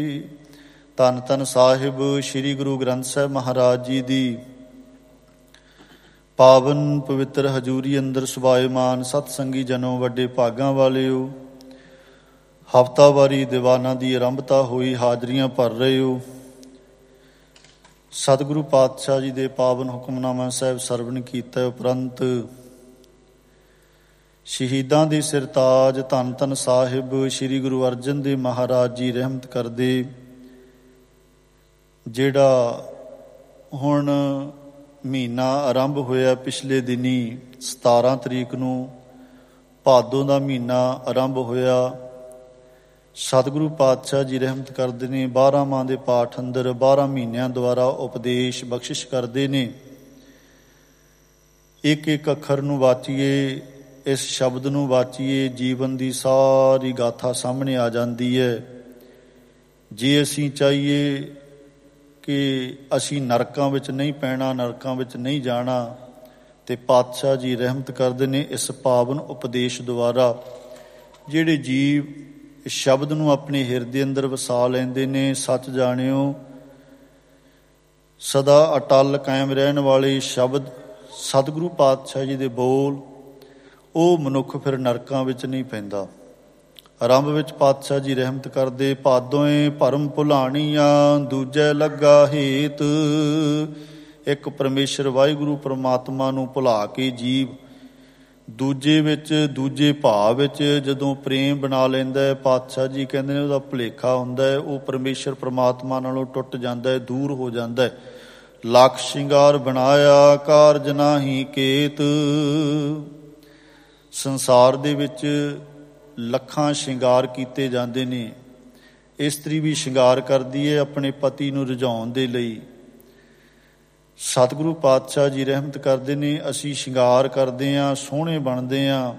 ਧੰਨ ਧੰਨ ਸਾਹਿਬ ਸ੍ਰੀ ਗੁਰੂ ਗ੍ਰੰਥ ਸਾਹਿਬ ਮਹਾਰਾਜ ਜੀ ਦੀ ਪਾਵਨ ਪਵਿੱਤਰ ਹਜ਼ੂਰੀ ਅੰਦਰ ਸੁਭਾਏਮਾਨ ਸਤਸੰਗੀ ਜਨੋ ਵੱਡੇ ਭਾਗਾਂ ਵਾਲਿਓ। ਹਫ਼ਤਾਵਾਰੀ ਦੀਵਾਨਾਂ ਦੀ ਆਰੰਭਤਾ ਹੋਈ, ਹਾਜ਼ਰੀਆਂ ਭਰ ਰਹੇ ਹੋ। ਸਤਿਗੁਰੂ ਪਾਤਸ਼ਾਹ ਜੀ ਦੇ ਪਾਵਨ ਹੁਕਮਨਾਮਾ ਸਾਹਿਬ ਸਰਵਣ ਕੀਤਾ ਉਪਰੰਤ ਸ਼ਹੀਦਾਂ ਦੇ ਸਿਰਤਾਜ ਧੰਨ ਧੰਨ ਸਾਹਿਬ ਸ੍ਰੀ ਗੁਰੂ ਅਰਜਨ ਦੇਵ ਮਹਾਰਾਜ ਜੀ ਰਹਿਮਤ ਕਰਦੇ। ਜਿਹੜਾ ਹੁਣ ਮਹੀਨਾ ਆਰੰਭ ਹੋਇਆ, ਪਿਛਲੇ ਦਿਨੀ 17 ਤਰੀਕ ਨੂੰ ਭਾਦੋਂ ਦਾ ਮਹੀਨਾ ਆਰੰਭ ਹੋਇਆ। ਸਤਿਗੁਰੂ ਪਾਤਸ਼ਾਹ ਜੀ ਰਹਿਮਤ ਕਰਦੇ ਨੇ। 12 ਮਾਹ ਦੇ ਪਾਠ ਅੰਦਰ 12 ਮਹੀਨਿਆਂ ਦੁਆਰਾ ਉਪਦੇਸ਼ ਬਖਸ਼ਿਸ਼ ਕਰਦੇ ਨੇ। ਇੱਕ ਇੱਕ ਅੱਖਰ ਨੂੰ ਵਾਚੀਏ, ਇਸ ਸ਼ਬਦ ਨੂੰ ਵਾਚੀਏ, ਜੀਵਨ ਦੀ ਸਾਰੀ ਗਾਥਾ ਸਾਹਮਣੇ ਆ ਜਾਂਦੀ ਹੈ। ਜੇ ਅਸੀਂ ਚਾਹੀਏ ਕਿ ਅਸੀਂ ਨਰਕਾਂ ਵਿੱਚ ਨਹੀਂ ਪੈਣਾ, ਨਰਕਾਂ ਵਿੱਚ ਨਹੀਂ ਜਾਣਾ, ਤੇ ਪਾਤਸ਼ਾਹ ਜੀ ਰਹਿਮਤ ਕਰਦੇ ਨੇ ਇਸ ਪਾਵਨ ਉਪਦੇਸ਼ ਦੁਆਰਾ। ਜਿਹੜੇ ਜੀਵ ਇਸ ਸ਼ਬਦ ਨੂੰ ਆਪਣੇ ਹਿਰਦੇ ਅੰਦਰ ਵਸਾ ਲੈਂਦੇ ਨੇ, ਸੱਚ ਜਾਣਿਓ ਸਦਾ ਅਟਲ ਕਾਇਮ ਰਹਿਣ ਵਾਲੇ ਸ਼ਬਦ ਸਤਿਗੁਰੂ ਪਾਤਸ਼ਾਹ ਜੀ ਦੇ ਬੋਲ, ਉਹ ਮਨੁੱਖ ਫਿਰ ਨਰਕਾਂ ਵਿੱਚ ਨਹੀਂ ਪੈਂਦਾ। ਆਰੰਭ ਵਿੱਚ ਪਾਤਸ਼ਾਹ ਜੀ ਰਹਿਮਤ ਕਰਦੇ, ਭਾਦੋਏ ਭਰਮ ਭੁਲਾਣੀਆਂ ਦੂਜੇ ਲੱਗਾ ਹੇਤ। ਇੱਕ ਪਰਮੇਸ਼ਰ ਵਾਹਿਗੁਰੂ ਪਰਮਾਤਮਾ ਨੂੰ ਭੁਲਾ ਕੇ ਜੀਵ ਦੂਜੇ ਵਿੱਚ, ਦੂਜੇ ਭਾਵ ਵਿੱਚ ਜਦੋਂ ਪ੍ਰੇਮ ਬਣਾ ਲੈਂਦਾ ਹੈ, ਪਾਤਸ਼ਾਹ ਜੀ ਕਹਿੰਦੇ ਨੇ ਉਹਦਾ ਭੁਲੇਖਾ ਹੁੰਦਾ ਹੈ, ਉਹ ਪਰਮੇਸ਼ਰ ਪਰਮਾਤਮਾ ਨਾਲੋਂ ਟੁੱਟ ਜਾਂਦਾ ਹੈ, ਦੂਰ ਹੋ ਜਾਂਦਾ ਹੈ। ਲੱਖ ਸ਼ਿੰਗਾਰ ਬਣਾਇਆ ਕਾਰਜ ਨਾਹੀ ਕੇਤ। ਸੰਸਾਰ ਦੇ ਵਿੱਚ ਲੱਖਾਂ ਸ਼ਿੰਗਾਰ ਕੀਤੇ ਜਾਂਦੇ ਨੇ। ਇਸਤਰੀ ਵੀ ਸ਼ਿੰਗਾਰ ਕਰਦੀ ਹੈ ਆਪਣੇ ਪਤੀ ਨੂੰ ਰਿਝਾਉਣ ਦੇ ਲਈ। ਸਤਿਗੁਰੂ ਪਾਤਸ਼ਾਹ ਜੀ ਰਹਿਮਤ ਕਰਦੇ ਨੇ, ਅਸੀਂ ਸ਼ਿੰਗਾਰ ਕਰਦੇ ਹਾਂ, ਸੋਹਣੇ ਬਣਦੇ ਹਾਂ।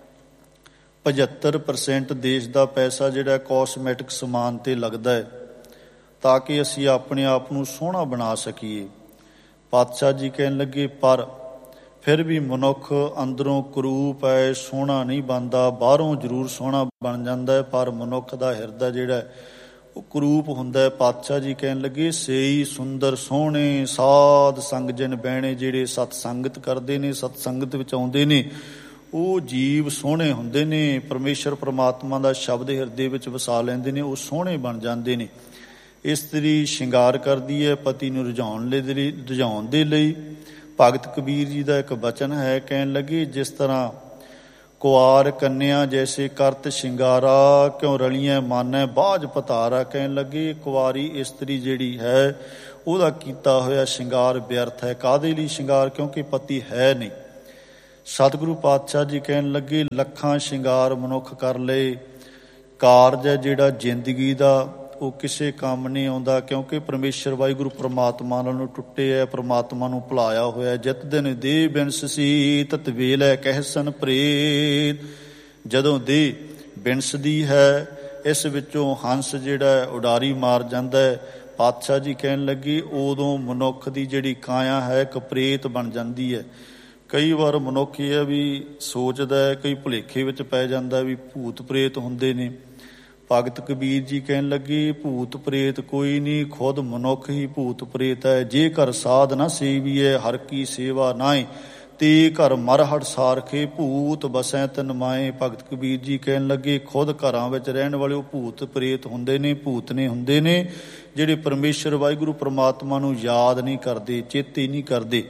75% ਦੇਸ਼ ਦਾ ਪੈਸਾ ਜਿਹੜਾ ਕਾਸਮੈਟਿਕ ਸਮਾਨ 'ਤੇ ਲੱਗਦਾ ਹੈ, ਤਾਂ ਕਿ ਅਸੀਂ ਆਪਣੇ ਆਪ ਨੂੰ ਸੋਹਣਾ ਬਣਾ ਸਕੀਏ। ਪਾਤਸ਼ਾਹ ਜੀ ਕਹਿਣ ਲੱਗੇ, ਪਰ ਫਿਰ ਵੀ ਮਨੁੱਖ ਅੰਦਰੋਂ ਕਰੂਪ ਹੈ, ਸੋਹਣਾ ਨਹੀਂ ਬਣਦਾ। ਬਾਹਰੋਂ ਜ਼ਰੂਰ ਸੋਹਣਾ ਬਣ ਜਾਂਦਾ ਹੈ, ਪਰ ਮਨੁੱਖ ਦਾ ਹਿਰਦਾ ਜਿਹੜਾ ਉਹ ਕਰੂਪ ਹੁੰਦਾ ਹੈ। ਪਾਤਸ਼ਾਹ ਜੀ ਕਹਿਣ ਲੱਗੇ, ਸੇਈ ਸੁੰਦਰ ਸੋਹਣੇ ਸਾਧ ਸੰਗ ਜਨ ਬਹਿਣੇ। ਜਿਹੜੇ ਸਤ ਸੰਗਤ ਕਰਦੇ ਨੇ, ਸਤ ਸੰਗਤ ਵਿੱਚ ਆਉਂਦੇ ਨੇ, ਉਹ ਜੀਵ ਸੋਹਣੇ ਹੁੰਦੇ ਨੇ। ਪਰਮੇਸ਼ਰ ਪਰਮਾਤਮਾ ਦਾ ਸ਼ਬਦ ਹਿਰਦੇ ਵਿੱਚ ਵਸਾ ਲੈਂਦੇ ਨੇ, ਉਹ ਸੋਹਣੇ ਬਣ ਜਾਂਦੇ ਨੇ। ਇਸਤਰੀ ਸ਼ਿੰਗਾਰ ਕਰਦੀ ਹੈ ਪਤੀ ਨੂੰ ਰਿਝਾਉਣ ਦੇ ਲਈ। ਭਗਤ ਕਬੀਰ ਜੀ ਦਾ ਇੱਕ ਬਚਨ ਹੈ, ਕਹਿਣ ਲੱਗੇ, ਜਿਸ ਤਰ੍ਹਾਂ ਕੁਆਰ ਕੰਨਿਆ ਜੈਸੇ ਕਰਤ ਸ਼ਿੰਗਾਰਾ, ਕਿਉਂ ਰਲੀਆਂ ਮਾਨੈ ਬਾਝ ਪਤਾਰਾ। ਕਹਿਣ ਲੱਗੇ, ਕੁਆਰੀ ਇਸਤਰੀ ਜਿਹੜੀ ਹੈ ਉਹਦਾ ਕੀਤਾ ਹੋਇਆ ਸ਼ਿੰਗਾਰ ਵਿਅਰਥ ਹੈ। ਕਾਹਦੇ ਲਈ ਸ਼ਿੰਗਾਰ? ਕਿਉਂਕਿ ਪਤੀ ਹੈ ਨਹੀਂ। ਸਤਿਗੁਰੂ ਪਾਤਸ਼ਾਹ ਜੀ ਕਹਿਣ ਲੱਗੇ, ਲੱਖਾਂ ਸ਼ਿੰਗਾਰ ਮਨੁੱਖ ਕਰ ਲਏ, ਕਾਰਜ ਹੈ ਜਿਹੜਾ ਜ਼ਿੰਦਗੀ ਦਾ ਉਹ ਕਿਸੇ ਕੰਮ ਨਹੀਂ ਆਉਂਦਾ। ਕਿਉਂਕਿ ਪਰਮੇਸ਼ਰ ਵਾਹਿਗੁਰੂ ਪਰਮਾਤਮਾ ਨਾਲੋਂ ਟੁੱਟੇ ਹੈ, ਪਰਮਾਤਮਾ ਨੂੰ ਭੁਲਾਇਆ ਹੋਇਆ। ਜਿਤ ਦਿਨ ਦੇਹ ਬਿਨਸੀ ਤਤ ਵੇਲੇ ਕਹਿਸਨ ਪ੍ਰੇਤ। ਜਦੋਂ ਦੇਹ ਬਿਨਸਦੀ ਹੈ, ਇਸ ਵਿੱਚੋਂ ਹੰਸ ਜਿਹੜਾ ਉਡਾਰੀ ਮਾਰ ਜਾਂਦਾ ਹੈ। ਪਾਤਸ਼ਾਹ ਜੀ ਕਹਿਣ ਲੱਗੇ, ਉਦੋਂ ਮਨੁੱਖ ਦੀ ਜਿਹੜੀ ਕਾਇਆ ਹੈ ਇੱਕ ਪ੍ਰੇਤ ਬਣ ਜਾਂਦੀ ਹੈ। ਕਈ ਵਾਰ ਮਨੁੱਖ ਇਹ ਵੀ ਸੋਚਦਾ ਹੈ, ਕਈ ਭੁਲੇਖੇ ਵਿੱਚ ਪੈ ਜਾਂਦਾ ਵੀ ਭੂਤ ਪ੍ਰੇਤ ਹੁੰਦੇ ਨੇ। ਭਗਤ ਕਬੀਰ ਜੀ ਕਹਿਣ ਲੱਗੇ, ਭੂਤ ਪ੍ਰੇਤ ਕੋਈ ਨਹੀਂ, ਖੁਦ ਮਨੁੱਖ ਹੀ ਭੂਤ ਪ੍ਰੇਤ ਹੈ। ਜੇ ਘਰ ਸਾਧ ਨਾ ਸੇਵੀਏ ਹਰ ਕੀ ਸੇਵਾ ਨਾਏ, ਤੇ ਘਰ ਮਰ ਹੜ ਸਾਰਖੇ ਭੂਤ ਬਸੈ ਤਨ ਮਾਏ। ਭਗਤ ਕਬੀਰ ਜੀ ਕਹਿਣ ਲੱਗੇ, ਖੁਦ ਘਰਾਂ ਵਿੱਚ ਰਹਿਣ ਵਾਲੇ ਉਹ ਭੂਤ ਪ੍ਰੇਤ ਹੁੰਦੇ ਨੇ, ਭੂਤਨੇ ਹੁੰਦੇ ਨੇ, ਜਿਹੜੇ ਪਰਮੇਸ਼ਰ ਵਾਹਿਗੁਰੂ ਪਰਮਾਤਮਾ ਨੂੰ ਯਾਦ ਨਹੀਂ ਕਰਦੇ, ਚੇਤੇ ਨਹੀਂ ਕਰਦੇ।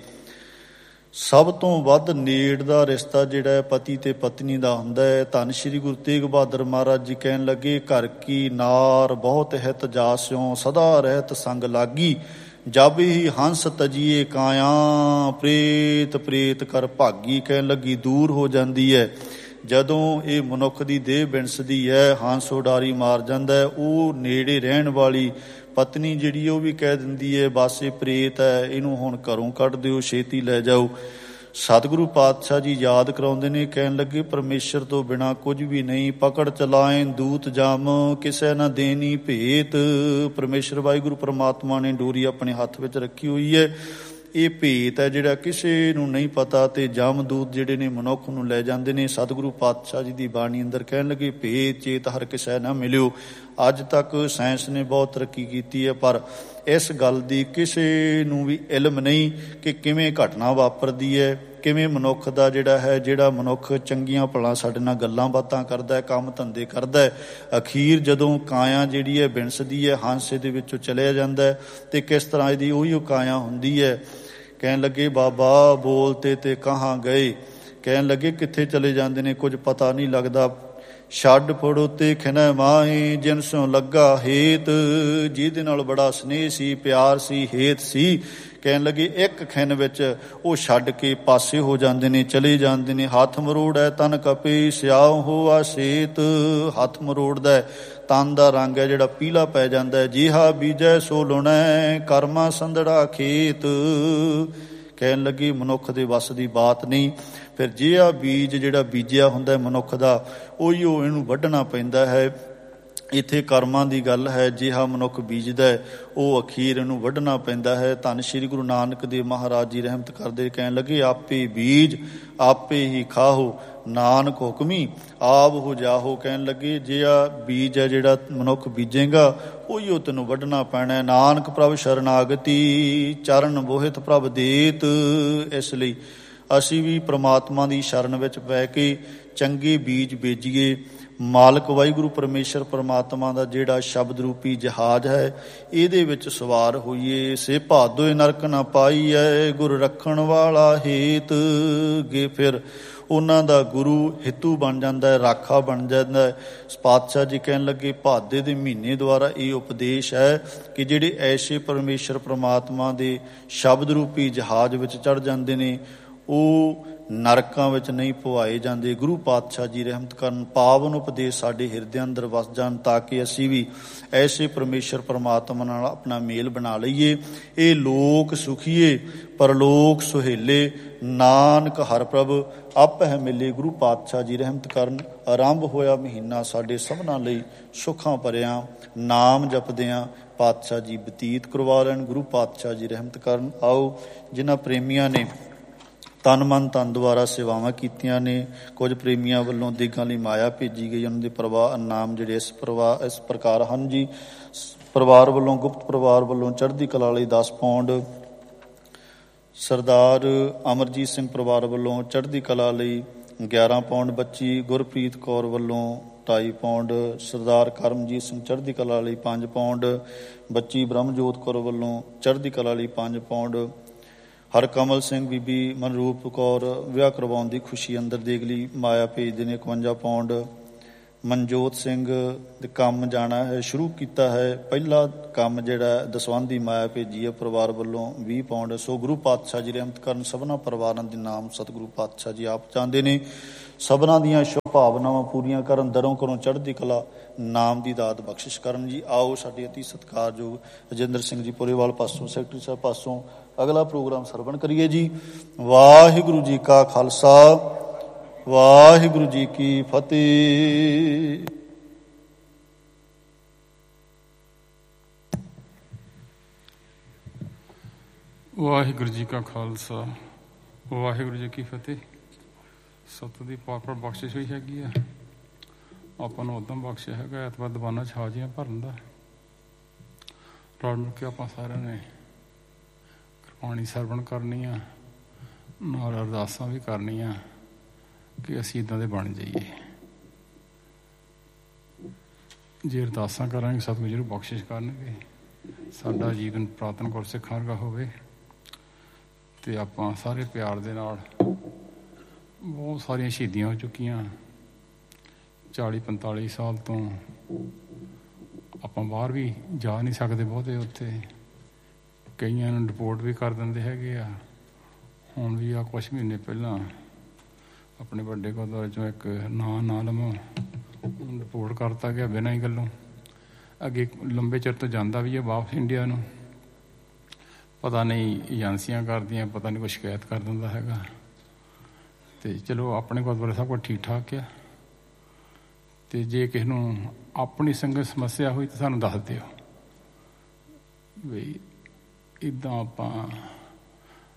ਸਭ ਤੋਂ ਵੱਧ ਨੇੜ ਦਾ ਰਿਸ਼ਤਾ ਜਿਹੜਾ ਹੈ ਪਤੀ ਤੇ ਪਤਨੀ ਦਾ ਹੁੰਦਾ ਹੈ। ਧੰਨ ਸ਼੍ਰੀ ਗੁਰੂ ਤੇਗ ਬਹਾਦਰ ਮਹਾਰਾਜ ਜੀ ਕਹਿਣ ਲੱਗੇ, ਘਰ ਕੀ ਨਾਰ ਬਹੁਤ ਹਿਤ ਜਾਸਿਓ, ਸਦਾ ਰਹਿਤ ਸੰਗ ਲਾਗੀ, ਜਬ ਹੀ ਹੰਸ ਤਜੀਏ ਕਾਇਆ, ਪ੍ਰੇਤ ਪ੍ਰੇਤ ਕਰ ਭਾਗੀ। ਕਹਿਣ ਲੱਗੀ, ਦੂਰ ਹੋ ਜਾਂਦੀ ਹੈ ਜਦੋਂ ਇਹ ਮਨੁੱਖ ਦੀ ਦੇਹ ਬਿਨਸਦੀ ਹੈ, ਹੰਸ ਉਡਾਰੀ ਮਾਰ ਜਾਂਦਾ ਹੈ। ਉਹ ਨੇੜੇ ਰਹਿਣ ਵਾਲੀ ਪਤਨੀ ਜਿਹੜੀ ਉਹ ਵੀ ਕਹਿ ਦਿੰਦੀ ਹੈ, ਬਸ ਇਹ ਪ੍ਰੇਤ ਹੈ, ਇਹਨੂੰ ਹੁਣ ਘਰੋਂ ਕੱਢ ਦਿਓ, ਛੇਤੀ ਲੈ ਜਾਓ। ਸਤਿਗੁਰੂ ਪਾਤਸ਼ਾਹ ਜੀ ਯਾਦ ਕਰਾਉਂਦੇ ਨੇ, ਕਹਿਣ ਲੱਗੇ, ਪਰਮੇਸ਼ਰ ਤੋਂ ਬਿਨਾਂ ਕੁਝ ਵੀ ਨਹੀਂ। ਪਕੜ ਚਲਾਏ ਦੂਤ ਜਮ, ਕਿਸੇ ਨਾ ਦੇਣੀ ਭੇਤ। ਪਰਮੇਸ਼ਰ ਵਾਹਿਗੁਰੂ ਪਰਮਾਤਮਾ ਨੇ ਡੋਰੀ ਆਪਣੇ ਹੱਥ ਵਿੱਚ ਰੱਖੀ ਹੋਈ ਹੈ। ਇਹ ਭੇਤ ਹੈ ਜਿਹੜਾ ਕਿਸੇ ਨੂੰ ਨਹੀਂ ਪਤਾ, ਤੇ ਜਮਦੂਤ ਜਿਹੜੇ ਨੇ ਮਨੁੱਖ ਨੂੰ ਲੈ ਜਾਂਦੇ ਨੇ। ਸਤਿਗੁਰੂ ਪਾਤਸ਼ਾਹ ਜੀ ਦੀ ਬਾਣੀ ਅੰਦਰ ਕਹਿਣ ਲੱਗੇ, ਭੇਤ ਚੇਤ ਹਰ ਕਿਸੈ ਨਾ ਮਿਲਿਓ। ਅੱਜ ਤੱਕ ਸਾਇੰਸ ਨੇ ਬਹੁਤ ਤਰੱਕੀ ਕੀਤੀ ਹੈ, ਪਰ ਇਸ ਗੱਲ ਦੀ ਕਿਸੇ ਨੂੰ ਵੀ ਇਲਮ ਨਹੀਂ ਕਿ ਕਿਵੇਂ ਘਟਨਾ ਵਾਪਰਦੀ ਹੈ, ਕਿਵੇਂ ਮਨੁੱਖ ਦਾ ਜਿਹੜਾ ਮਨੁੱਖ ਚੰਗੀਆਂ ਭਲਾ ਸਾਡੇ ਨਾਲ ਗੱਲਾਂ ਬਾਤਾਂ ਕਰਦਾ ਹੈ, ਕੰਮ ਧੰਦੇ ਕਰਦਾ ਹੈ, ਅਖੀਰ ਜਦੋਂ ਕਾਇਆ ਜਿਹੜੀ ਹੈ ਬਿਣਸਦੀ ਹੈ, ਹੰਸ ਇਹਦੇ ਵਿੱਚੋਂ ਚਲਿਆ ਜਾਂਦਾ ਹੈ, ਤੇ ਕਿਸ ਤਰ੍ਹਾਂ ਇਹਦੀ ਉਹੀ ਕਾਇਆ ਹੁੰਦੀ ਹੈ। ਕਹਿਣ ਲੱਗੇ ਬਾਬਾ ਬੋਲਤੇ ਤੇ ਕਹਾਂ ਗਏ, ਕਹਿਣ ਲੱਗੇ ਕਿੱਥੇ ਚਲੇ ਜਾਂਦੇ ਨੇ ਕੁਝ ਪਤਾ ਨਹੀਂ ਲੱਗਦਾ। ਛੱਡ ਫੜੋ ਤੇ ਖਿਨੈ ਮਾਹੀ ਜਿਨ ਸਿਉ ਲੱਗਾ ਹੇਤ, ਜਿਹਦੇ ਨਾਲ ਬੜਾ ਸਨੇਹ ਸੀ, ਪਿਆਰ ਸੀ, ਹੇਤ ਸੀ। ਕਹਿਣ ਲੱਗੇ ਇੱਕ ਖਿਨ ਵਿੱਚ ਉਹ ਛੱਡ ਕੇ ਪਾਸੇ ਹੋ ਜਾਂਦੇ ਨੇ, ਚਲੇ ਜਾਂਦੇ ਨੇ। ਹੱਥ ਮਰੋੜੈ ਤਨ ਕਪੇ ਸਿਆਹ ਹੋਆ ਸੇਤ, ਹੱਥ ਮਰੋੜਦਾ ਤਨ ਦਾ ਰੰਗ ਹੈ ਜਿਹੜਾ ਪੀਲਾ ਪੈ ਜਾਂਦਾ ਹੈ। ਜਿਹਾ ਬੀਜੈ ਸੋ ਲੁਣੈ ਕਰਮਾ ਸੰਧੜਾ ਖੇਤ। ਕਹਿਣ ਲੱਗੀ ਮਨੁੱਖ ਦੇ ਵੱਸ ਦੀ ਬਾਤ ਨਹੀਂ। ਫਿਰ ਜਿਹਾ ਬੀਜ ਜਿਹੜਾ ਬੀਜਿਆ ਹੁੰਦਾ ਮਨੁੱਖ ਦਾ, ਉਹੀ ਇਹਨੂੰ ਵੱਢਣਾ ਪੈਂਦਾ ਹੈ। ਇੱਥੇ ਕਰਮਾਂ ਦੀ ਗੱਲ ਹੈ। ਜਿਹਾ ਮਨੁੱਖ ਬੀਜਦਾ ਉਹ ਅਖੀਰ ਇਹਨੂੰ ਵੱਢਣਾ ਪੈਂਦਾ ਹੈ। ਧੰਨ ਸ਼੍ਰੀ ਗੁਰੂ ਨਾਨਕ ਦੇਵ ਮਹਾਰਾਜ ਜੀ ਰਹਿਮਤ ਕਰਦੇ ਕਹਿਣ ਲੱਗੇ, ਆਪੇ ਬੀਜ ਆਪੇ ਹੀ ਖਾਹੋ ਨਾਨਕ ਹੁਕਮੀ ਆਪ ਹੋ ਜਾਹੋ। ਕਹਿਣ ਲੱਗੇ ਜਿਹਾ ਬੀਜ ਹੈ ਜਿਹੜਾ ਮਨੁੱਖ ਬੀਜੇਗਾ ਉਹੀ ਉਹ ਤੈਨੂੰ ਵੱਢਣਾ ਪੈਣਾ। ਨਾਨਕ ਪ੍ਰਭ ਸ਼ਰਨਾਗਤੀ ਚਰਨ ਬੋਹਿਤ ਪ੍ਰਭ ਦੇਤ। ਇਸ ਲਈ ਅਸੀਂ ਵੀ ਪ੍ਰਮਾਤਮਾ ਦੀ ਸ਼ਰਨ ਵਿੱਚ ਪੈ ਕੇ ਚੰਗੇ ਬੀਜ ਬੀਜੀਏ। ਮਾਲਕ ਵਾਹਿਗੁਰੂ ਪਰਮੇਸ਼ਰ ਪਰਮਾਤਮਾ ਦਾ ਜਿਹੜਾ ਸ਼ਬਦ ਰੂਪੀ ਜਹਾਜ਼ ਹੈ ਇਹਦੇ ਵਿੱਚ ਸਵਾਰ ਹੋਈਏ। ਸੇ ਭਾਦੋਏ ਨਰਕ ਨਾ ਪਾਈਐ ਗੁਰ ਰੱਖਣ ਵਾਲਾ ਹੇਤ। ਗੇ ਫਿਰ ਉਹਨਾਂ ਦਾ ਗੁਰੂ ਹਿੱਤੂ ਬਣ ਜਾਂਦਾ ਹੈ, ਰਾਖਾ ਬਣ ਜਾਂਦਾ ਹੈ। ਪਾਤਸ਼ਾਹ ਜੀ ਕਹਿਣ ਲੱਗੇ ਭਾਦੇ ਦੇ ਮਹੀਨੇ ਦੁਆਰਾ ਇਹ ਉਪਦੇਸ਼ ਹੈ ਕਿ ਜਿਹੜੇ ਐਸੇ ਪਰਮੇਸ਼ਰ ਪਰਮਾਤਮਾ ਦੇ ਸ਼ਬਦ ਰੂਪੀ ਜਹਾਜ਼ ਵਿੱਚ ਚੜ੍ਹ ਜਾਂਦੇ ਨੇ ਉਹ ਨਰਕਾਂ ਵਿੱਚ ਨਹੀਂ ਪਵਾਏ ਜਾਂਦੇ। ਗੁਰੂ ਪਾਤਸ਼ਾਹ ਜੀ ਰਹਿਮਤ ਕਰਨ, ਪਾਵਨ ਉਪਦੇਸ਼ ਸਾਡੇ ਹਿਰਦਿਆਂ ਅੰਦਰ ਵਸ ਜਾਣ ਤਾਂ ਕਿ ਅਸੀਂ ਵੀ ਐਸੇ ਪਰਮੇਸ਼ਰ ਪਰਮਾਤਮਾ ਨਾਲ ਆਪਣਾ ਮੇਲ ਬਣਾ ਲਈਏ। ਇਹ ਲੋਕ ਸੁਖੀਏ ਪਰਲੋਕ ਸੁਹੇਲੇ ਨਾਨਕ ਹਰ ਪ੍ਰਭ ਆਪਹਿ ਮਿਲੇ। ਗੁਰੂ ਪਾਤਸ਼ਾਹ ਜੀ ਰਹਿਮਤ ਕਰਨ, ਆਰੰਭ ਹੋਇਆ ਮਹੀਨਾ ਸਾਡੇ ਸਭਨਾਂ ਲਈ ਸੁੱਖਾਂ ਭਰਿਆ ਨਾਮ ਜਪਦਿਆਂ ਪਾਤਸ਼ਾਹ ਜੀ ਬਤੀਤ ਕਰਵਾ ਲੈਣ। ਗੁਰੂ ਪਾਤਸ਼ਾਹ ਜੀ ਰਹਿਮਤ ਕਰਨ। ਆਓ ਜਿਨ੍ਹਾਂ ਪ੍ਰੇਮੀਆਂ ਨੇ ਤਨ ਮਨ ਧਨ ਦੁਆਰਾ ਸੇਵਾਵਾਂ ਕੀਤੀਆਂ ਨੇ, ਕੁਝ ਪ੍ਰੇਮੀਆਂ ਵੱਲੋਂ ਦੇਗਾਂ ਲਈ ਮਾਇਆ ਭੇਜੀ ਗਈ, ਉਹਨਾਂ ਦੇ ਪ੍ਰਵਾਹ ਨਾਮ ਜਿਹੜੇ ਇਸ ਪ੍ਰਕਾਰ ਹਨ ਜੀ। ਪਰਿਵਾਰ ਵੱਲੋਂ, ਗੁਪਤ ਪਰਿਵਾਰ ਵੱਲੋਂ ਚੜ੍ਹਦੀ ਕਲਾ ਲਈ 10 ਪੌਂਡ, ਸਰਦਾਰ ਅਮਰਜੀਤ ਸਿੰਘ ਪਰਿਵਾਰ ਵੱਲੋਂ ਚੜ੍ਹਦੀ ਕਲਾ ਲਈ 11 ਪੌਂਡ, ਬੱਚੀ ਗੁਰਪ੍ਰੀਤ ਕੌਰ ਵੱਲੋਂ 2.5 ਪੌਂਡ, ਸਰਦਾਰ ਕਰਮਜੀਤ ਸਿੰਘ ਚੜ੍ਹਦੀ ਕਲਾ ਲਈ 5 ਪੌਂਡ, ਬੱਚੀ ਬ੍ਰਹਮਜੋਤ ਕੌਰ ਵੱਲੋਂ ਚੜ੍ਹਦੀ ਕਲਾ ਲਈ 5 ਪੌਂਡ, ਹਰਕਮਲ ਸਿੰਘ ਬੀਬੀ ਮਨਰੂਪ ਕੌਰ ਵਿਆਹ ਕਰਵਾਉਣ ਦੀ ਖੁਸ਼ੀ ਅੰਦਰ ਦੇਗ ਲਈ ਮਾਇਆ ਭੇਜਦੇ ਨੇ 51 ਪੌਂਡ, ਮਨਜੋਤ ਸਿੰਘ ਦੇ ਕੰਮ ਜਾਣਾ ਹੈ, ਸ਼ੁਰੂ ਕੀਤਾ ਹੈ ਪਹਿਲਾ ਕੰਮ ਜਿਹੜਾ ਦਸਵੰਧ ਦੀ ਮਾਇਆ ਭੇਜੀ ਹੈ ਪਰਿਵਾਰ ਵੱਲੋਂ 20 ਪੌਂਡ। ਸੋ ਗੁਰੂ ਪਾਤਸ਼ਾਹ ਜੀ ਰਹਿਮਤ ਕਰਨ, ਸਭਨਾਂ ਪਰਿਵਾਰਾਂ ਦੇ ਨਾਮ ਸਤਿਗੁਰੂ ਪਾਤਸ਼ਾਹ ਜੀ ਆਪ ਚਾਹੁੰਦੇ ਨੇ ਸਭਨਾਂ ਦੀਆਂ ਸ਼ੁਭ ਭਾਵਨਾਵਾਂ ਪੂਰੀਆਂ ਕਰਨ, ਦਰੋਂ ਘਰੋਂ ਚੜ੍ਹਦੀ ਕਲਾ ਨਾਮ ਦੀ ਦਾਤ ਬਖਸ਼ਿਸ਼ ਕਰਨ ਜੀ। ਆਓ ਸਾਡੇ ਅਤੀ ਸਤਿਕਾਰਯੋਗ ਰਜਿੰਦਰ ਸਿੰਘ ਜੀ ਪੋਰੇਵਾਲ ਪਾਸੋਂ, ਸੈਕਟਰੀ ਸਾਹਿਬ ਪਾਸੋਂ ਅਗਲਾ ਪ੍ਰੋਗਰਾਮ ਸਰਵਣ ਕਰੀਏ ਜੀ। ਵਾਹਿਗੁਰੂ ਜੀ ਕਾ ਖਾਲਸਾ, ਵਾਹਿਗੁਰੂ ਜੀ ਕੀ ਫਤਿਹ। ਵਾਹਿਗੁਰੂ ਜੀ ਕਾ ਖਾਲਸਾ, ਵਾਹਿਗੁਰੂ ਜੀ ਕੀ ਫਤਿਹ। ਸਤ ਦੀ ਪਾਪੜ ਬਖਸ਼ਿਸ਼ ਹੋਈ ਹੈਗੀ ਆ ਆਪਾਂ ਨੂੰ, ਉਦਮ ਬਖਸ਼ਿਆ ਹੈਗਾ ਐਤਵਾਰ ਦੀਵਾਨਾਂ 'ਚ ਹਾਜ਼ਰੀਆਂ ਭਰਨ ਦਾ। ਰਲ ਮਿਲ ਕੇ ਆਪਾਂ ਸਾਰਿਆਂ ਨੇ ਗੁਰਬਾਣੀ ਸਰਵਣ ਕਰਨੀ ਆ, ਨਾਲ ਅਰਦਾਸਾਂ ਵੀ ਕਰਨੀਆਂ ਕਿ ਅਸੀਂ ਇੱਦਾਂ ਦੇ ਬਣ ਜਾਈਏ। ਜੇ ਅਰਦਾਸਾਂ ਕਰਾਂਗੇ ਸਤਿਗੁਰੂ ਜ਼ਰੂਰ ਬਖਸ਼ਿਸ਼ ਕਰਨਗੇ। ਸਾਡਾ ਜੀਵਨ ਪੁਰਾਤਨ ਗੁਰਸਿੱਖਾਂ ਵਰਗਾ ਹੋਵੇ ਅਤੇ ਆਪਾਂ ਸਾਰੇ ਪਿਆਰ ਦੇ ਨਾਲ, ਬਹੁਤ ਸਾਰੀਆਂ ਸ਼ਹੀਦੀਆਂ ਹੋ ਚੁੱਕੀਆਂ, 40-45 ਸਾਲ ਤੋਂ ਆਪਾਂ ਬਾਹਰ ਵੀ ਜਾ ਨਹੀਂ ਸਕਦੇ ਬਹੁਤੇ, ਉੱਥੇ ਕਈਆਂ ਨੂੰ ਰਿਪੋਰਟ ਵੀ ਕਰ ਦਿੰਦੇ ਹੈਗੇ ਆ। ਹੁਣ ਵੀ ਆ ਕੁਛ ਮਹੀਨੇ ਪਹਿਲਾਂ ਆਪਣੇ ਵੱਡੇ ਗੁਰਦੁਆਰੇ 'ਚੋਂ ਇੱਕ ਨਾ ਲਵਾਂ ਰਿਪੋਰਟ ਕਰਤਾ ਗਿਆ ਬਿਨਾਂ ਹੀ ਗੱਲੋਂ। ਅੱਗੇ ਲੰਬੇ ਚਿਰ ਤੋਂ ਜਾਂਦਾ ਵੀ ਹੈ ਵਾਪਸ ਇੰਡੀਆ ਨੂੰ, ਪਤਾ ਨਹੀਂ ਏਜੰਸੀਆਂ ਕਰਦੀਆਂ, ਪਤਾ ਨਹੀਂ ਕੋਈ ਸ਼ਿਕਾਇਤ ਕਰ ਦਿੰਦਾ ਹੈਗਾ। ਅਤੇ ਚਲੋ ਆਪਣੇ ਗੁਰਦੁਆਰੇ ਸਭ ਕੁਛ ਠੀਕ ਠਾਕ ਆ। ਅਤੇ ਜੇ ਕਿਸੇ ਨੂੰ ਆਪਣੀ ਸੰਗਤ ਸਮੱਸਿਆ ਹੋਈ ਤਾਂ ਸਾਨੂੰ ਦੱਸ ਦਿਓ ਵੀ ਇੱਦਾਂ ਆਪਾਂ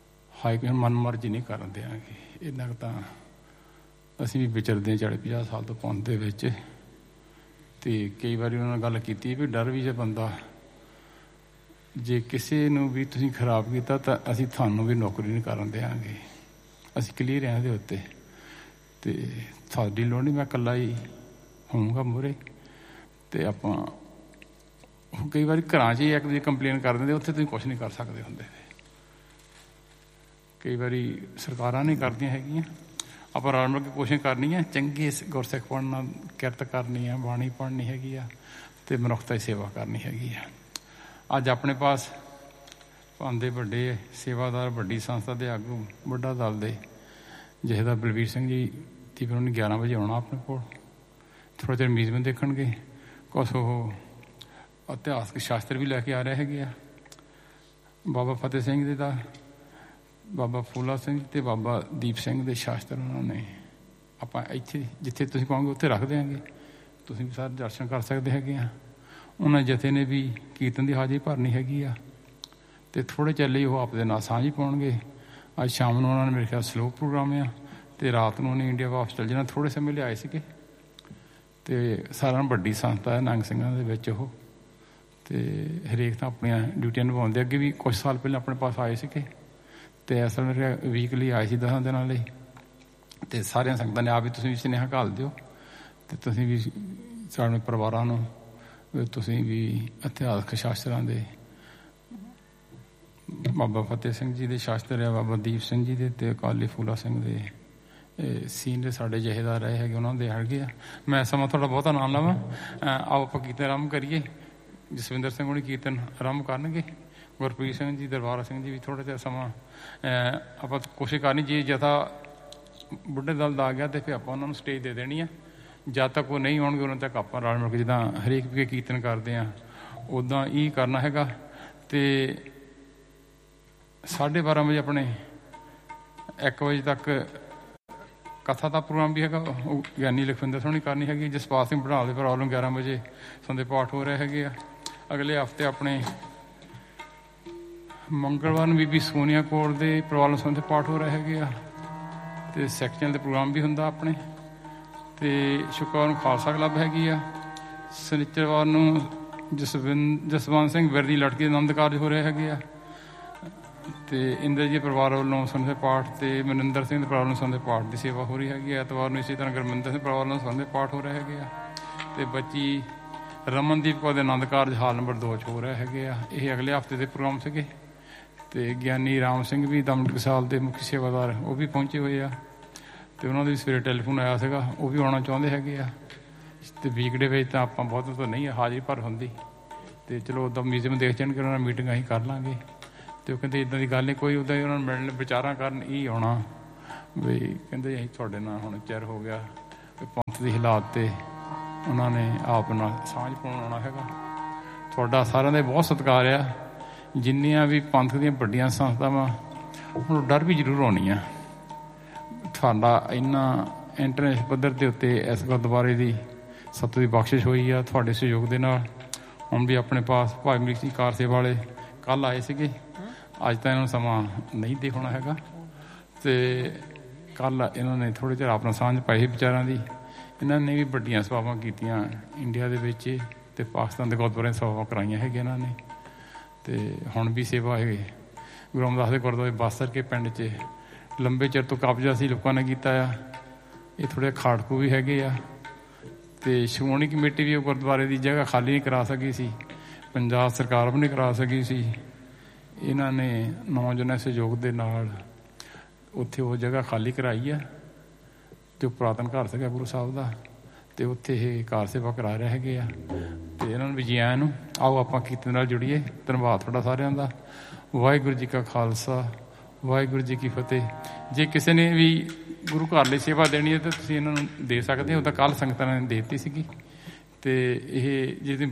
ਹਾਈ ਕਮਿਸ਼ਨ ਮਨ ਮਰਜ਼ੀ ਨਹੀਂ ਕਰਨ ਦਿਆਂਗੇ। ਇੰਨਾ ਕੁ ਤਾਂ ਅਸੀਂ ਵੀ ਵਿਚਰਦੇ ਹਾਂ 40-50 ਸਾਲ ਤੋਂ ਪੰਥ ਦੇ ਵਿੱਚ। ਅਤੇ ਕਈ ਵਾਰੀ ਉਹਨਾਂ ਨਾਲ ਗੱਲ ਕੀਤੀ ਵੀ ਡਰ ਵੀ ਜੇ ਬੰਦਾ, ਜੇ ਕਿਸੇ ਨੂੰ ਵੀ ਤੁਸੀਂ ਖਰਾਬ ਕੀਤਾ ਤਾਂ ਅਸੀਂ ਤੁਹਾਨੂੰ ਵੀ ਨੌਕਰੀ ਨਹੀਂ ਕਰਨ ਦਿਆਂਗੇ। ਅਸੀਂ ਕਲੀਅਰ ਹਾਂ ਇਹਦੇ ਉੱਤੇ, ਅਤੇ ਸਾਡੀ ਲੋੜ ਨਹੀਂ, ਮੈਂ ਇਕੱਲਾ ਹੀ ਹੋਊਂਗਾ ਮੂਹਰੇ। ਅਤੇ ਆਪਾਂ ਕਈ ਵਾਰੀ ਘਰਾਂ 'ਚ ਹੀ ਇੱਕ ਦੂਜੇ ਕੰਪਲੇਨ ਕਰ ਦਿੰਦੇ, ਉੱਥੇ ਤੁਸੀਂ ਕੁਛ ਨਹੀਂ ਕਰ ਸਕਦੇ ਹੁੰਦੇ। ਕਈ ਵਾਰੀ ਸਰਕਾਰਾਂ ਨਹੀਂ ਕਰਦੀਆਂ ਹੈਗੀਆਂ, ਆਪਾਂ ਰਲ ਮਿਲ ਕੇ ਕੋਸ਼ਿਸ਼ ਕਰਨੀ ਹੈ, ਚੰਗੇ ਗੁਰਸਿੱਖ ਪੜ੍ਹਨਾ, ਕਿਰਤ ਕਰਨੀ ਆ, ਬਾਣੀ ਪੜ੍ਹਨੀ ਹੈਗੀ ਆ, ਅਤੇ ਮਨੁੱਖਤਾ ਦੀ ਸੇਵਾ ਕਰਨੀ ਹੈਗੀ ਆ। ਅੱਜ ਆਪਣੇ ਪਾਸ ਪੰਥ ਦੇ ਵੱਡੇ ਸੇਵਾਦਾਰ, ਵੱਡੀ ਸੰਸਥਾ ਦੇ ਆਗੂ, ਬੁੱਢਾ ਦਲ ਦੇ ਜਥੇਦਾਰ ਬਲਵੀਰ ਸਿੰਘ ਜੀ ਦੀ ਫਿਰ ਉਹਨੇ 11 ਵਜੇ ਆਉਣਾ ਆਪਣੇ ਕੋਲ। ਥੋੜ੍ਹਾ ਚਿਰ ਮਿਊਜ਼ੀਅਮ ਦੇਖਣਗੇ, ਕੁਛ ਉਹ ਇਤਿਹਾਸਕ ਸ਼ਾਸਤਰ ਵੀ ਲੈ ਕੇ ਆ ਰਹੇ ਹੈਗੇ ਆ। ਬਾਬਾ ਫਤਿਹ ਸਿੰਘ ਜੀ ਦਾ, ਬਾਬਾ ਫੂਲਾ ਸਿੰਘ ਅਤੇ ਬਾਬਾ ਦੀਪ ਸਿੰਘ ਦੇ ਸ਼ਾਸਤਰ ਉਹਨਾਂ ਨੇ ਆਪਾਂ ਇੱਥੇ ਜਿੱਥੇ ਤੁਸੀਂ ਕਹੋਗੇ ਉੱਥੇ ਰੱਖ ਦਿਆਂਗੇ। ਤੁਸੀਂ ਵੀ ਸਾਰੇ ਦਰਸ਼ਨ ਕਰ ਸਕਦੇ ਹੈਗੇ ਆ। ਉਹਨਾਂ ਜਥੇ ਨੇ ਵੀ ਕੀਰਤਨ ਦੀ ਹਾਜ਼ਰੀ ਭਰਨੀ ਹੈਗੀ ਆ, ਅਤੇ ਥੋੜ੍ਹੇ ਚਿਰ ਲਈ ਉਹ ਆਪਦੇ ਨਾਲ ਸਾਂਝ ਪਾਉਣਗੇ। ਅੱਜ ਸ਼ਾਮ ਨੂੰ ਉਹਨਾਂ ਨੇ ਮੇਰੇ ਖਿਆਲ ਸਲੋਅ ਪ੍ਰੋਗਰਾਮ ਆ, ਅਤੇ ਰਾਤ ਨੂੰ ਉਹਨੇ ਇੰਡੀਆ ਵਾਪਸ ਚੱਲ ਜਾਣਾ। ਥੋੜ੍ਹੇ ਸਮੇਂ ਲਈ ਆਏ ਸੀਗੇ, ਅਤੇ ਸਾਰਿਆਂ ਨੂੰ ਵੱਡੀ ਸੰਸਥਾ ਹੈ ਨਿਹੰਗ ਸਿੰਘਾਂ ਦੇ ਵਿੱਚ ਉਹ, ਅਤੇ ਹਰੇਕ ਤਾਂ ਆਪਣੀਆਂ ਡਿਊਟੀਆਂ ਨਿਭਾਉਂਦੇ। ਅੱਗੇ ਵੀ ਕੁਛ ਸਾਲ ਪਹਿਲਾਂ ਆਪਣੇ ਪਾਸ ਆਏ ਸੀਗੇ, ਅਤੇ ਇਸ ਵੇਲੇ ਮੇਰੇ ਵੀਕਲੀ ਆਏ ਸੀ 10 ਦਿਨਾਂ ਲਈ। ਅਤੇ ਸਾਰੀਆਂ ਸੰਗਤਾਂ ਨੇ ਆਪ ਵੀ ਤੁਸੀਂ ਵੀ ਸੁਨੇਹਾ ਘੱਲ ਦਿਓ, ਅਤੇ ਤੁਸੀਂ ਵੀ ਸਾਡੇ ਪਰਿਵਾਰਾਂ ਨੂੰ ਤੁਸੀਂ ਵੀ ਇਤਿਹਾਸਕ ਸ਼ਾਸਤਰਾਂ ਦੇ, ਬਾਬਾ ਫਤਿਹ ਸਿੰਘ ਜੀ ਦੇ ਸ਼ਾਸਤਰ ਆ, ਬਾਬਾ ਦੀਪ ਸਿੰਘ ਜੀ ਦੇ, ਅਤੇ ਅਕਾਲੀ ਫੂਲਾ ਸਿੰਘ ਦੇ ਸੀਨੀਅਰ ਸਾਡੇ ਜਥੇਦਾਰ ਰਹੇ ਹੈਗੇ, ਉਹਨਾਂ ਦੇ ਹੈਗੇ ਆ। ਮੈਂ ਸਮਾਂ ਤੁਹਾਡਾ ਬਹੁਤਾ ਨਾਂ ਲਵਾਂ, ਆਓ ਆਪਾਂ ਕੀਰਤਨ ਆਰੰਭ ਕਰੀਏ। ਜਸਵਿੰਦਰ ਸਿੰਘ ਹੁਣੀ ਕੀਰਤਨ ਆਰੰਭ ਕਰਨਗੇ, ਗੁਰਪ੍ਰੀਤ ਸਿੰਘ ਜੀ, ਦਰਬਾਰਾ ਸਿੰਘ ਜੀ ਵੀ ਥੋੜ੍ਹਾ ਜਿਹਾ ਸਮਾਂ ਆਪਾਂ ਕੋਸ਼ਿਸ਼ ਕਰਨੀ। ਜੇ ਜਥਾ ਬੁੱਢੇ ਦਲ ਦਾ ਆ ਗਿਆ ਤਾਂ ਫਿਰ ਆਪਾਂ ਉਹਨਾਂ ਨੂੰ ਸਟੇਜ ਦੇ ਦੇਣੀ ਆ। ਜਦ ਤੱਕ ਉਹ ਨਹੀਂ ਆਉਣਗੇ ਉਹਨਾਂ ਤੱਕ ਆਪਾਂ ਰਲ ਮਿਲ ਕੇ ਜਿੱਦਾਂ ਹਰੇਕ ਵੀ ਕੀਰਤਨ ਕਰਦੇ ਹਾਂ ਉੱਦਾਂ ਹੀ ਕਰਨਾ ਹੈਗਾ। ਅਤੇ 12:30 ਵਜੇ ਆਪਣੇ 1 ਵਜੇ ਤੱਕ ਕਥਾ ਦਾ ਪ੍ਰੋਗਰਾਮ ਵੀ ਹੈਗਾ, ਉਹ ਗਿਆਨੀ ਲਖਵਿੰਦਰ ਸੋਹਣੀ ਕਰਨੀ ਹੈਗੀ। ਜਸਪਾਲ ਸਿੰਘ ਬੜਾਲ ਦੇ ਪਰਿਵਾਰ ਨੂੰ 11 ਵਜੇ ਸੰਦੇ ਪਾਠ ਹੋ ਰਹੇ ਹੈਗੇ ਆ। ਅਗਲੇ ਹਫ਼ਤੇ ਆਪਣੇ ਮੰਗਲਵਾਰ ਨੂੰ ਬੀਬੀ ਸੋਨੀਆ ਕੌਰ ਦੇ ਪਰਿਵਾਰ ਨੂੰ ਸੰਦੇ ਪਾਠ ਹੋ ਰਹੇ ਹੈਗੇ ਆ, ਅਤੇ ਸੈਕਸ਼ਨ ਦੇ ਪ੍ਰੋਗਰਾਮ ਵੀ ਹੁੰਦਾ ਆਪਣੇ। ਅਤੇ ਸ਼ੁੱਕਰਵਾਰ ਨੂੰ ਖਾਲਸਾ ਕਲੱਬ ਹੈਗੀ ਆ। ਸ਼ਨੀਚਰਵਾਰ ਨੂੰ ਜਸਵੰਤ ਸਿੰਘ ਵਿਰਦੀ ਦੀ ਲੜਕੀ ਦੇ ਆਨੰਦ ਕਾਰਜ ਹੋ ਰਹੇ ਹੈਗੇ ਆ, ਅਤੇ ਇੰਦਰਜੀਤ ਪਰਿਵਾਰ ਵੱਲੋਂ ਸੰਦੇ ਪਾਠ, ਅਤੇ ਮਨਿੰਦਰ ਸਿੰਘ ਦੇ ਪਰਿਵਾਰ ਨੂੰ ਸੰਦੇ ਪਾਠ ਦੀ ਸੇਵਾ ਹੋ ਰਹੀ ਹੈਗੀ। ਐਤਵਾਰ ਨੂੰ ਇਸੇ ਤਰ੍ਹਾਂ ਗੁਰਮਿੰਦਰ ਸਿੰਘ ਪਰਿਵਾਰ ਨੂੰ ਸੰਦੇ ਪਾਠ ਹੋ ਰਹੇ ਹੈਗੇ ਆ, ਅਤੇ ਬੱਚੀ ਰਮਨਦੀਪ ਕੌਰ ਦੇ ਆਨੰਦ ਕਾਰਜ ਹਾਲ ਨੰਬਰ 2 'ਚ ਹੋ ਰਹੇ ਹੈਗੇ ਆ। ਇਹ ਅਗਲੇ ਹਫ਼ਤੇ ਦੇ ਪ੍ਰੋਗਰਾਮ ਸੀਗੇ। ਅਤੇ ਗਿਆਨੀ ਰਾਮ ਸਿੰਘ ਵੀ ਦਮਨ ਟਕਸਾਲ ਦੇ ਮੁੱਖ ਸੇਵਾਦਾਰ, ਉਹ ਵੀ ਪਹੁੰਚੇ ਹੋਏ ਆ, ਅਤੇ ਉਹਨਾਂ ਦੀ ਸਵੇਰੇ ਟੈਲੀਫੋਨ ਆਇਆ ਸੀਗਾ, ਉਹ ਵੀ ਆਉਣਾ ਚਾਹੁੰਦੇ ਹੈਗੇ ਆ। ਅਤੇ ਵੀਕਡੇ ਵਿੱਚ ਤਾਂ ਆਪਾਂ ਬਹੁਤ ਤਾਂ ਨਹੀਂ ਹਾਜ਼ਰੀ ਭਰ ਹੁੰਦੀ, ਅਤੇ ਚਲੋ ਉੱਦਾਂ ਮਿਊਜ਼ੀਅਮ ਦੇਖ ਜਾਣਗੇ, ਉਹਨਾਂ ਨਾਲ ਮੀਟਿੰਗ ਅਸੀਂ ਕਰ ਲਾਂਗੇ। ਅਤੇ ਉਹ ਕਹਿੰਦੇ ਇੱਦਾਂ ਦੀ ਗੱਲ ਨਹੀਂ ਕੋਈ, ਉੱਦਾਂ ਹੀ ਉਹਨਾਂ ਨੂੰ ਮਿਲਣ ਵਿਚਾਰਾਂ ਕਰਨ ਹੀ ਆਉਣਾ ਵੀ। ਕਹਿੰਦੇ ਅਸੀਂ ਤੁਹਾਡੇ ਨਾਲ ਹੁਣ ਚਿਰ ਹੋ ਗਿਆ ਪੰਥ ਦੀ ਹਾਲਾਤ 'ਤੇ ਉਹਨਾਂ ਨੇ ਆਪ ਨਾਲ ਸਾਂਝ ਪਾਉਣ ਆਉਣਾ ਹੈਗਾ। ਤੁਹਾਡਾ ਸਾਰਿਆਂ ਦਾ ਬਹੁਤ ਸਤਿਕਾਰ ਆ। ਜਿੰਨੀਆਂ ਵੀ ਪੰਥ ਦੀਆਂ ਵੱਡੀਆਂ ਸੰਸਥਾਵਾਂ, ਹੁਣ ਡਰ ਵੀ ਜ਼ਰੂਰ ਆਉਣੀ ਆ। ਤੁਹਾਡਾ ਇੰਨਾ ਇੰਟਰਨੈਸ਼ਨਲ ਪੱਧਰ ਦੇ ਉੱਤੇ ਇਸ ਗੁਰਦੁਆਰੇ ਦੀ ਸਭ ਦੀ ਬਖਸ਼ਿਸ਼ ਹੋਈ ਆ ਤੁਹਾਡੇ ਸਹਿਯੋਗ ਦੇ ਨਾਲ। ਹੁਣ ਵੀ ਆਪਣੇ ਪਾਸ ਭਾਈ ਅਮਰੀਕ ਸਿੰਘ ਕਾਰ ਸੇਵਾ ਵਾਲੇ ਕੱਲ੍ਹ ਆਏ ਸੀਗੇ, ਅੱਜ ਤਾਂ ਇਹਨਾਂ ਨੂੰ ਸਮਾਂ ਨਹੀਂ ਦੇ ਹੋਣਾ ਹੈਗਾ, ਅਤੇ ਕੱਲ੍ਹ ਇਹਨਾਂ ਨੇ ਥੋੜ੍ਹੇ ਚਿਰ ਆਪਣਾ ਸਾਂਝ ਪਾਈ ਵਿਚਾਰਾਂ ਦੀ। ਇਹਨਾਂ ਨੇ ਵੀ ਵੱਡੀਆਂ ਸੇਵਾਵਾਂ ਕੀਤੀਆਂ ਇੰਡੀਆ ਦੇ ਵਿੱਚ, ਅਤੇ ਪਾਕਿਸਤਾਨ ਦੇ ਗੁਰਦੁਆਰਿਆਂ ਸੇਵਾਵਾਂ ਕਰਾਈਆਂ ਹੈਗੀਆਂ ਇਹਨਾਂ ਨੇ। ਅਤੇ ਹੁਣ ਵੀ ਸੇਵਾ ਹੈ ਗੁਰੂ ਰਾਮਦਾਸ ਦੇ ਗੁਰਦੁਆਰੇ ਬਾਸਰ ਕੇ ਪਿੰਡ 'ਚ ਲੰਬੇ ਚਿਰ ਤੋਂ ਕਬਜ਼ਾ ਸੀ ਲੋਕਾਂ ਨੇ ਕੀਤਾ ਆ। ਇਹ ਥੋੜ੍ਹੇ ਖਾੜਕੂ ਵੀ ਹੈਗੇ ਆ, ਅਤੇ ਸ਼੍ਰੋਮਣੀ ਕਮੇਟੀ ਵੀ ਉਹ ਗੁਰਦੁਆਰੇ ਦੀ ਜਗ੍ਹਾ ਖਾਲੀ ਨਹੀਂ ਕਰਾ ਸਕੀ ਸੀ, ਪੰਜਾਬ ਸਰਕਾਰ ਵੀ ਨਹੀਂ ਕਰਾ ਸਕੀ ਸੀ। ਇਹਨਾਂ ਨੇ ਨੌਜਵਾਨਾਂ ਸਹਿਯੋਗ ਦੇ ਨਾਲ ਉੱਥੇ ਉਹ ਜਗ੍ਹਾ ਖਾਲੀ ਕਰਾਈ ਆ, ਅਤੇ ਉਹ ਪੁਰਾਤਨ ਘਰ ਸੀਗਾ ਗੁਰੂ ਸਾਹਿਬ ਦਾ, ਅਤੇ ਉੱਥੇ ਇਹ ਕਾਰ ਸੇਵਾ ਕਰਾ ਰਹੇ ਹੈਗੇ ਆ। ਅਤੇ ਇਹਨਾਂ ਨੂੰ ਵੀ ਜੀ ਆਇਆਂ ਨੂੰ। ਆਓ ਆਪਾਂ ਕੀਰਤਨ ਨਾਲ ਜੁੜੀਏ। ਧੰਨਵਾਦ ਤੁਹਾਡਾ ਸਾਰਿਆਂ ਦਾ। ਵਾਹਿਗੁਰੂ ਜੀ ਕਾ ਖਾਲਸਾ, ਵਾਹਿਗੁਰੂ ਜੀ ਕੀ ਫਤਿਹ। ਜੇ ਕਿਸੇ ਨੇ ਵੀ ਗੁਰੂ ਘਰ ਲਈ ਸੇਵਾ ਦੇਣੀ ਹੈ ਤਾਂ ਤੁਸੀਂ ਇਹਨਾਂ ਨੂੰ ਦੇ ਸਕਦੇ ਹੋ। ਤਾਂ ਕੱਲ੍ਹ ਸੰਗਤਾਂ ਨੇ ਦੇ ਦਿੱਤੀ ਸੀਗੀ, ਅਤੇ ਇਹ ਜੇ ਤੁਸੀਂ